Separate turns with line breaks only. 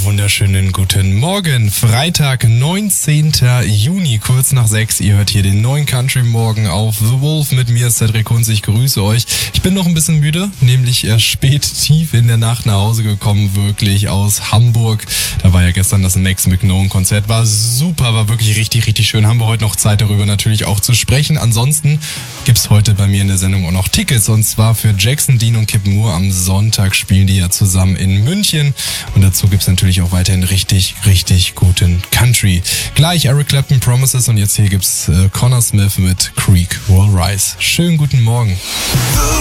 wunderschönen guten Morgen. Freitag, 19. Juni, kurz nach 6. Ihr hört hier den neuen Country Morgen auf The Wolf. Mit mir ist Cedric Kunz, ich grüße euch. Ich bin noch ein bisschen müde, nämlich erst spät, tief in der Nacht nach Hause gekommen, wirklich aus Hamburg. Da war ja gestern das Max McKnone-Konzert. War super, war wirklich richtig, richtig schön. Haben wir heute noch Zeit, darüber natürlich auch zu sprechen. Ansonsten gibt's heute bei mir in der Sendung auch noch Tickets, und zwar für Jackson Dean und Kip Moore. Am Sonntag spielen die ja zusammen in München, und dazu gibt's natürlich auch weiterhin richtig, richtig guten Country. Gleich Eric Clapton, Promises, und jetzt hier gibt's Connor Smith mit Creek Will Rise. Schönen guten Morgen.